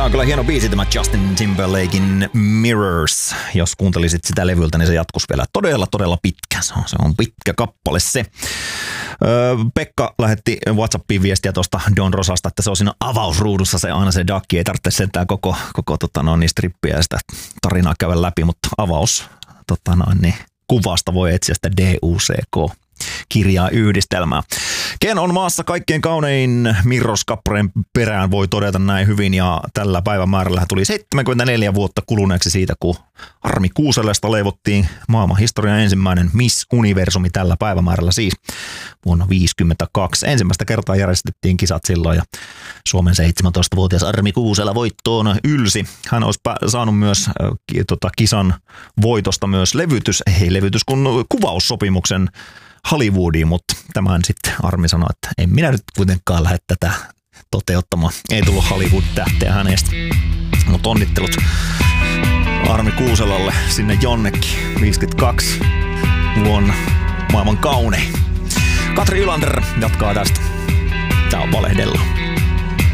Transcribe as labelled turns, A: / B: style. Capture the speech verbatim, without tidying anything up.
A: Tää on kyllä hieno biisi tämä Justin Timberlakein Mirrors. Jos kuuntelisit sitä levyltä, niin se jatkus vielä todella, todella pitkä. Se on, se on pitkä kappale se. Öö, Pekka lähetti WhatsAppiin viestiä tuosta Don Rosasta, että se on siinä avausruudussa se aina se dakki. Ei tarvitse sentään koko, koko tota noin, niin strippiä ja sitä tarinaa käydä läpi, mutta avaus tota noin, niin kuvasta voi etsiä sitä D U C K kirjaa yhdistelmää. Ken on maassa kaikkein kaunein Mirrors-kappaleen perään, voi todeta näin hyvin, ja tällä päivämäärällä tuli seitsemänkymmentäneljä vuotta kuluneeksi siitä, kun Armi Kuuselesta leivottiin maailman historian ensimmäinen Miss Universumi tällä päivämäärällä siis vuonna viisikymmentäkaksi. Ensimmäistä kertaa järjestettiin kisat silloin, ja Suomen seitsemäntoistavuotias Armi Kuusela voittoon ylsi. Hän olisi saanut myös äh, tota, kisan voitosta myös levytys, ei levytys, kun kuvaussopimuksen Hollywoodiin, mutta tämän sitten Armi sanoi, että en minä nyt kuitenkaan lähde tätä toteuttamaan. Ei tullut Hollywood-tähteä hänestä, mutta onnittelut Armi Kuuselalle sinne jonnekin. viisikymmentäkaksi vuonna maailman kaunein. Katri Ylander jatkaa tästä. Tää on Valehdella.